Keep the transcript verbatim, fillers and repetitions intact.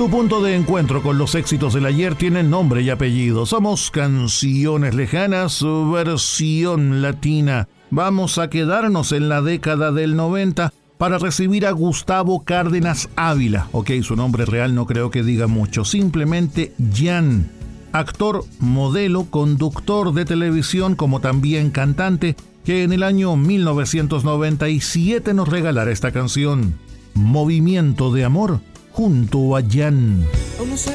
Tu punto de encuentro con los éxitos del ayer tiene nombre y apellido. Somos Canciones Lejanas, versión latina. Vamos a quedarnos en la década del noventa para recibir a Gustavo Cárdenas Ávila. Ok, su nombre real no creo que diga mucho, simplemente Jan. Actor, modelo, conductor de televisión, como también cantante, que en el año mil novecientos noventa y siete nos regalara esta canción, Movimiento de Amor, junto a Jan.